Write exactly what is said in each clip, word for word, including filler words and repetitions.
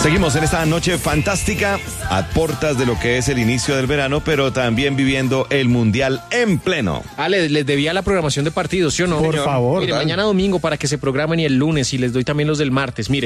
Seguimos en esta noche fantástica, a puertas de lo que es el inicio del verano, pero también viviendo el Mundial en pleno. Ah, les, les debía la programación de partidos, ¿sí o no? Por señor? favor. Mire, mañana domingo para que se programen y el lunes, y les doy también los del martes. Mire,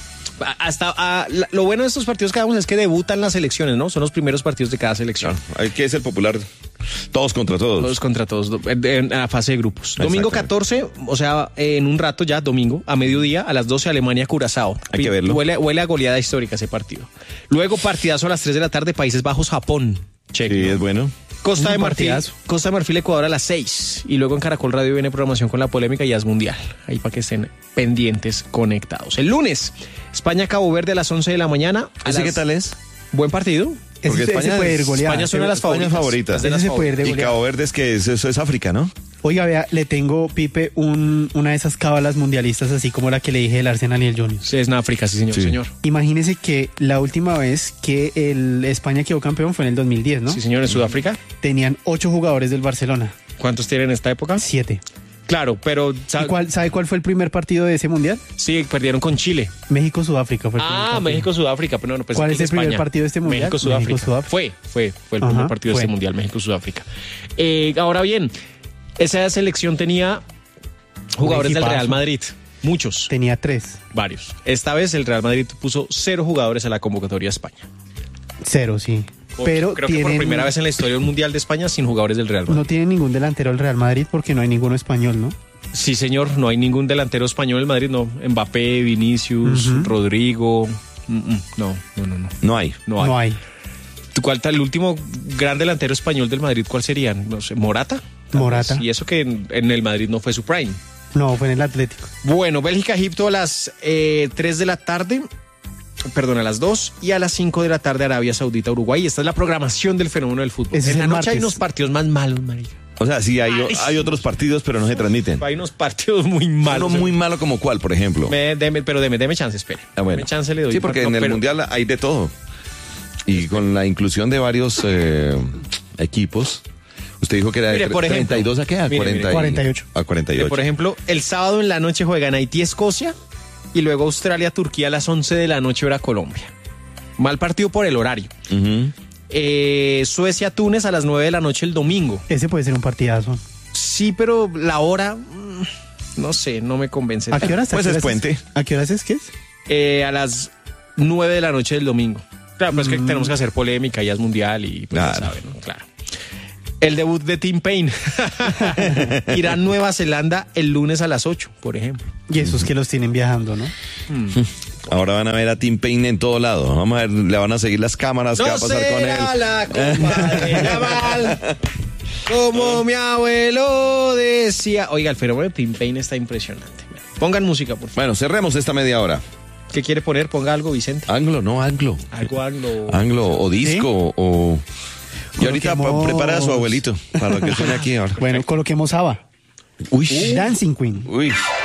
hasta a, la, lo bueno de estos partidos que hagamos es que debutan las selecciones, ¿no? Son los primeros partidos de cada selección. Hay que es el popular, todos contra todos. Todos contra todos, en, en la fase de grupos. Domingo catorce, o sea, en un rato ya, domingo, a mediodía, a las doce, Alemania-Curazao. Hay que verlo. Huele, huele a goleada histórica ese partido. Luego, partidazo a las tres de la tarde, Países Bajos-Japón. Check. Sí, es bueno. Costa Un de Marfil, partidazo. Costa de Marfil, Ecuador a las seis. Y luego en Caracol Radio viene programación con la polémica y ya es mundial. Ahí para que estén pendientes, conectados. El lunes, España-Cabo Verde a las once de la mañana. ¿Ese qué tal es? Buen partido. Porque Ese, España ese puede ir es- goleada. España es una de las España es favoritas. favorita. Es de Ese las se puede ir de Y goleada. Cabo Verde es que es- eso es África, ¿no? Oiga, vea, le tengo, Pipe, un, una de esas cábalas mundialistas, así como la que le dije del Arsenal y el Junior. Sí, es en África, sí, señor. Sí. señor. Imagínese que la última vez que el España quedó campeón fue en el dos mil diez, ¿no? Sí, señor, en Sudáfrica. Tenían ocho jugadores del Barcelona, ¿Cuántos tienen en esta época? siete. Claro, pero ¿Y ¿sabe, cuál, ¿Sabe cuál fue el primer partido de ese mundial? sí, perdieron con Chile. México-Sudáfrica fue el primer Ah, partido. México-Sudáfrica, pero no, no pensé ¿Cuál que es el primer España. partido de este mundial? México-Sudáfrica. México-Sudáfrica. Fue, fue, fue el Ajá, primer partido fue. de este mundial, México-Sudáfrica. Eh, ahora bien, esa selección tenía jugadores del equipazo. Real Madrid. Muchos, Tenía tres, varios. Esta vez el Real Madrid puso cero jugadores a la convocatoria de España. cero, sí. Pero Creo que por tienen- primera vez en la historia de un mundial de España sin jugadores del Real Madrid. no tiene ningún delantero el Real Madrid porque no hay ninguno español, ¿no? Sí, señor, no hay ningún delantero español en Madrid, no. Mbappé, Vinicius, Ujú. Rodrigo. Mm, mm, No, no, no, no. No hay. No hay. No hay. ¿Tú ¿Cuál tal el último gran delantero español del Madrid? ¿Cuál sería? No sé, Morata. Tal Morata. vez. Y eso que en, en el Madrid no fue su prime. No, fue en el Atlético. Bueno, Bélgica-Egipto a las eh, tres de la tarde. Perdón, a las dos. Y a las cinco de la tarde Arabia Saudita-Uruguay. Esta es la programación del fenómeno del fútbol. Ese es en la el noche hay martes. unos partidos más malos, marica. O sea, sí, hay, Ay, hay sí. otros partidos, pero no se transmiten. Hay unos partidos muy malos. Uno muy malo como cuál, por ejemplo. Me- deme- pero deme, deme chance, espere. Ah, bueno. Deme chance, le doy. Sí, porque No, en el pero- Mundial hay de todo. Y con la inclusión de varios eh, equipos, usted dijo que era de Mire, por ejemplo, treinta y dos a qué? A mire, mire. cuarenta y- cuarenta y ocho. A cuarenta y ocho. Por ejemplo, el sábado en la noche juegan Haití-Escocia y luego Australia-Turquía a las once de la noche hora Colombia. Mal partido por el horario. Ujú. Eh, Suecia-Túnez a las nueve de la noche el domingo. Ese puede ser un partidazo. Sí, pero la hora, mm, no sé, no me convence. ¿A qué horas? Pues ¿A qué es horas puente. ¿A qué horas es que es? Eh, a las nueve de la noche del domingo. Claro, pues es que Mm. tenemos que hacer polémica, ya es mundial y pues Claro. ya saben, ¿no? Claro. El debut de Tim Payne. Irán-Nueva Zelanda el lunes a las ocho, por ejemplo. Y esos que los tienen viajando, ¿no? Ahora van a ver a Tim Payne en todo lado. Vamos a ver, le van a seguir las cámaras. ¿Qué va a pasar con él? la copa de Yamal, como mi abuelo decía. Oiga, el fenómeno de Tim Payne está impresionante. Pongan música, por favor. Bueno, cerremos esta media hora. ¿Qué quiere poner? Ponga algo, Vicente. Anglo, no anglo. Algo anglo. Anglo o disco o... Y ahorita Coloquemos- pa- prepara a su abuelito para que suene aquí ahora. Bueno, coloquemos ABBA. Uy. Dancing Queen. Uy.